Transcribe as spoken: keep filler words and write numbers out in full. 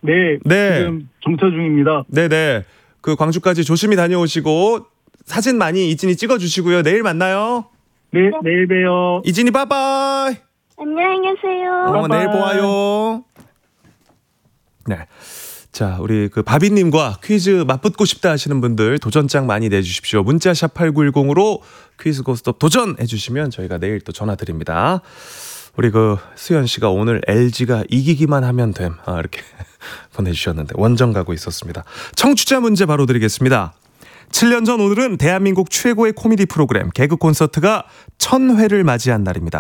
네, 네. 지금 정차 중입니다. 네네. 그 광주까지 조심히 다녀오시고 사진 많이 이진이 찍어주시고요. 내일 만나요. 네, 내일 봬요. 이진이 빠빠이. 안녕히 계세요. 어, 내일 보아요. 네. 자, 우리 그 바비님과 퀴즈 맞붙고 싶다 하시는 분들 도전장 많이 내주십시오. 문자샵 팔구일공으로 퀴즈 고스톱 도전해 주시면 저희가 내일 또 전화 드립니다. 우리 그 수연 씨가 오늘 엘지가 이기기만 하면 됨. 아, 이렇게 보내주셨는데 원정 가고 있었습니다. 청취자 문제 바로 드리겠습니다. 칠 년 전 오늘은 대한민국 최고의 코미디 프로그램 개그 콘서트가 천 회를 맞이한 날입니다.